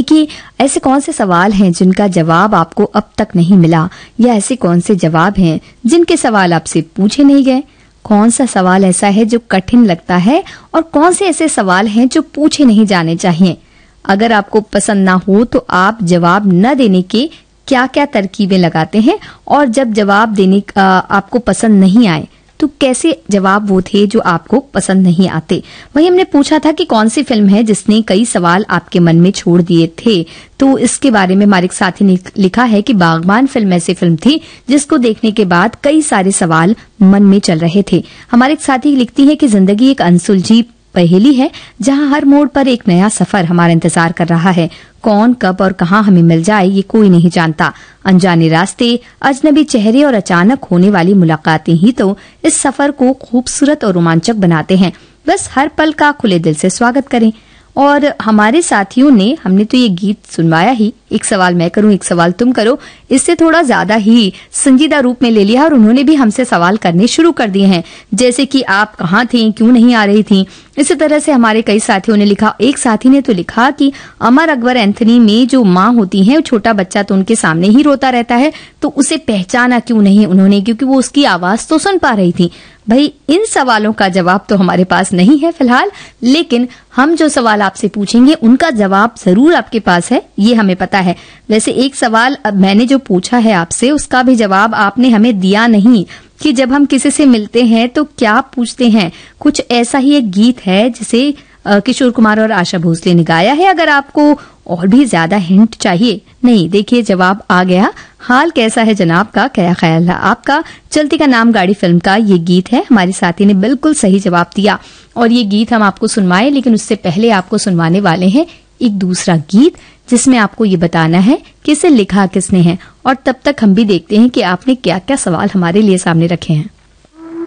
देखिए, ऐसे कौन से सवाल हैं जिनका जवाब आपको अब तक नहीं मिला, या ऐसे कौन से जवाब हैं जिनके सवाल आपसे पूछे नहीं गए? कौन सा सवाल ऐसा है जो कठिन लगता है और कौन से ऐसे सवाल हैं जो पूछे नहीं जाने चाहिए? अगर आपको पसंद ना हो तो आप जवाब न देने के क्या क्या तरकीबें लगाते हैं, और जब जवाब देने आपको पसंद नहीं आए तो कैसे जवाब वो थे जो आपको पसंद नहीं आते? वही हमने पूछा था कि कौन सी फिल्म है जिसने कई सवाल आपके मन में छोड़ दिए थे। तो इसके बारे में हमारे एक साथी ने लिखा है कि बागबान फिल्म ऐसी फिल्म थी जिसको देखने के बाद कई सारे सवाल मन में चल रहे थे। हमारे एक साथी लिखती है कि जिंदगी एक अनसुलझी पहेली है जहां हर मोड़ पर एक नया सफर हमारा इंतजार कर रहा है। कौन, कब और कहां हमें मिल जाए ये कोई नहीं जानता। अनजाने रास्ते, अजनबी चेहरे और अचानक होने वाली मुलाकातें ही तो इस सफर को खूबसूरत और रोमांचक बनाते हैं। बस हर पल का खुले दिल से स्वागत करें। और हमारे साथियों ने, हमने तो ये गीत सुनवाया ही, एक सवाल मैं करूं एक सवाल तुम करो, इससे थोड़ा ज्यादा ही संजीदा रूप में ले लिया और उन्होंने भी हमसे सवाल करने शुरू कर दिए हैं, जैसे कि आप कहाँ थी, क्यों नहीं आ रही थी। इसी तरह से हमारे कई साथियों ने लिखा। एक साथी ने तो लिखा कि अमर अकबर एंथनी में जो माँ होती है, छोटा बच्चा तो उनके सामने ही रोता रहता है, तो उसे पहचाना क्यों नहीं उन्होंने, क्योंकि वो उसकी आवाज तो सुन पा रही थी। भाई, इन सवालों का जवाब तो हमारे पास नहीं है फिलहाल, लेकिन हम जो सवाल आपसे पूछेंगे उनका जवाब जरूर आपके पास है, ये हमें पता है। वैसे एक सवाल अब मैंने जो पूछा है आपसे, उसका भी जवाब आपने हमें दिया नहीं कि जब हम किसी से मिलते हैं तो क्या पूछते हैं। कुछ ऐसा ही एक गीत है जिसे किशोर कुमार और आशा भोसले ने गाया है। अगर आपको और भी ज्यादा हिंट चाहिए, नहीं, देखिए जवाब आ गया। हाल कैसा है जनाब का, क्या ख्याल है आपका, चलती का नाम गाड़ी फिल्म का ये गीत है। हमारे साथी ने बिल्कुल सही जवाब दिया और ये गीत हम आपको सुनवाए, लेकिन उससे पहले आपको सुनवाने वाले हैं एक दूसरा गीत जिसमें आपको ये बताना है कि इसे लिखा किसने है। और तब तक हम भी देखते हैं कि आपने क्या क्या सवाल हमारे लिए सामने रखे हैं।